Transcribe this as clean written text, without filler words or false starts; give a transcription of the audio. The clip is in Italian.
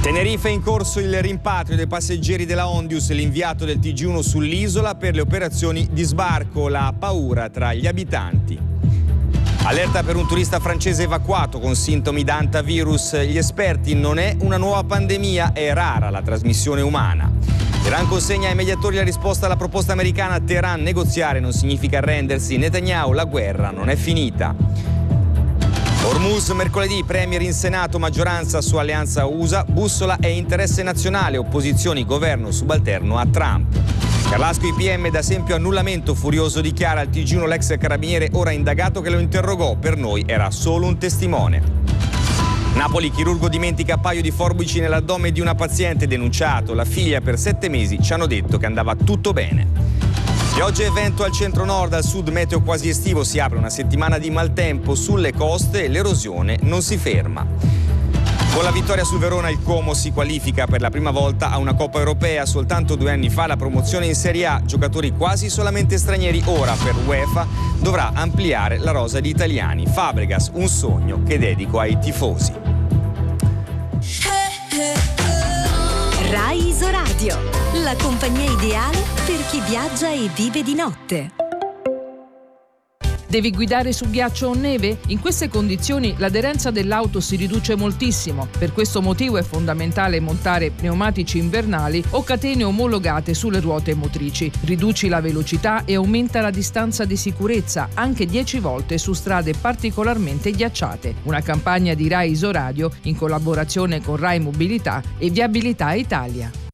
Tenerife è in corso il rimpatrio dei passeggeri della Ondius, l'inviato del TG1 sull'isola per le operazioni di sbarco, la paura tra gli abitanti. Allerta per un turista francese evacuato con sintomi da hantavirus. Gli esperti: non è una nuova pandemia, è rara la trasmissione umana. Iran consegna ai mediatori la risposta alla proposta americana. Teheran: negoziare non significa arrendersi. Netanyahu: la guerra non è finita. Hormuz, mercoledì, premier in Senato, maggioranza su alleanza USA, bussola è interesse nazionale, opposizioni, governo subalterno a Trump. Carlasco IPM da esempio annullamento, furioso dichiara al TG1 l'ex carabiniere ora indagato che lo interrogò, per noi era solo un testimone. Napoli, chirurgo dimentica paio di forbici nell'addome di una paziente, denunciato, la figlia per 7 mesi, ci hanno detto che andava tutto bene. Pioggia e vento al centro-nord, al sud meteo quasi estivo, si apre una settimana di maltempo sulle coste e l'erosione non si ferma. Con la vittoria sul Verona il Como si qualifica per la prima volta a una Coppa Europea. Soltanto 2 anni fa la promozione in Serie A, giocatori quasi solamente stranieri, ora per UEFA dovrà ampliare la rosa di italiani. Fabregas, un sogno che dedico ai tifosi. Rai Isoradio, la compagnia ideale per chi viaggia e vive di notte. Devi guidare su ghiaccio o neve? In queste condizioni l'aderenza dell'auto si riduce moltissimo. Per questo motivo è fondamentale montare pneumatici invernali o catene omologate sulle ruote motrici. Riduci la velocità e aumenta la distanza di sicurezza, anche 10 volte su strade particolarmente ghiacciate. Una campagna di Rai Isoradio in collaborazione con Rai Mobilità e Viabilità Italia.